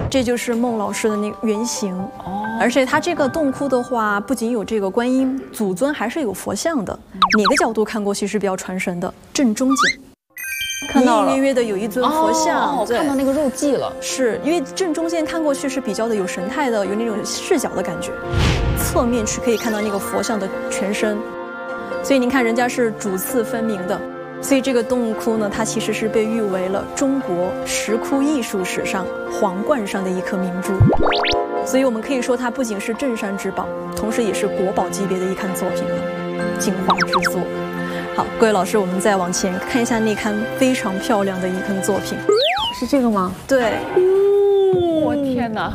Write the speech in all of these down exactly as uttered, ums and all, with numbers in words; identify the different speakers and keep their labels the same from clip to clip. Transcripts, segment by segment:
Speaker 1: 这就是孟老师的那个原型。哦，而且他这个洞窟的话，不仅有这个观音祖尊，还是有佛像的。哪个角度看过去是比较传神的？正中间。
Speaker 2: 看到了，
Speaker 1: 隐隐约约的有一尊佛像，
Speaker 2: 哦、看到那个肉髻了。
Speaker 1: 是因为正中间看过去是比较的有神态的，有那种视角的感觉。侧面去可以看到那个佛像的全身，所以您看人家是主次分明的。所以这个洞窟呢，它其实是被誉为了中国石窟艺术史上皇冠上的一颗明珠。所以我们可以说，它不仅是镇山之宝，同时也是国宝级别的一刊作品了，精华之作。 好，各位老师，我们再往前看一下那刊非常漂亮的一刊作品，
Speaker 2: 是这个吗？
Speaker 1: 对，
Speaker 2: 我、哦、天哪，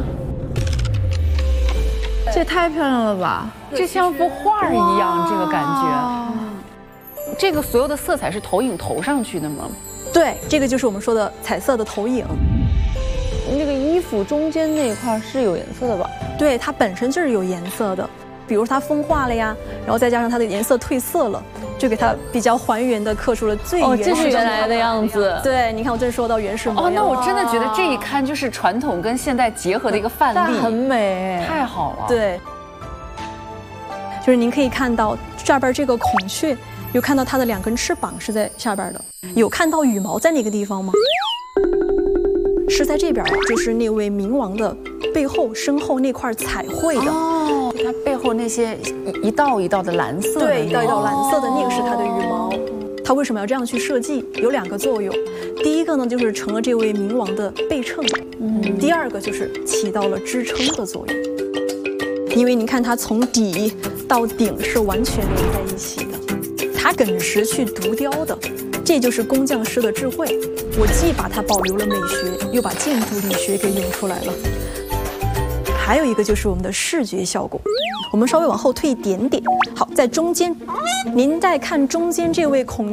Speaker 2: 这也太漂亮了吧！这像幅画一样，这个感觉。这个所有的色彩是投影投上去的吗？
Speaker 1: 对，这个就是我们说的彩色的投影。
Speaker 2: 那个衣服中间那一块是有颜色的吧？
Speaker 1: 对，它本身就是有颜色的。 比如它风化了呀，然后再加上它的颜色褪色了，就给它比较还原的刻出了最原始
Speaker 2: 哦，这是原来的样子。
Speaker 1: 对，你看我这说到原始模样。
Speaker 2: 哦，那我真的觉得这一刊就是传统跟现代结合的一个范例，
Speaker 1: 很美，
Speaker 2: 太好了。
Speaker 1: 对，就是您可以看到这边这个孔雀，有看到它的两根翅膀是在下边的，有看到羽毛在那个地方吗？是在这边，就是那位冥王的背后身后那块彩绘的。哦，
Speaker 2: 它背后那些一道一道的蓝色的，
Speaker 1: 对，一道一道蓝色的，那个是它的羽毛。它为什么要这样去设计？有两个作用。第一个呢，就是成了这位冥王的背衬；嗯，第二个就是起到了支撑的作用。因为你看它从底到顶是完全连在一起的，它梗石去独雕的。 这就是工匠师的智慧，我既把它保留了美学，又把建筑力学给用出来了。还有一个就是我们的视觉效果，我们稍微往后退一点点。好，在中间，您再看中间这位孔。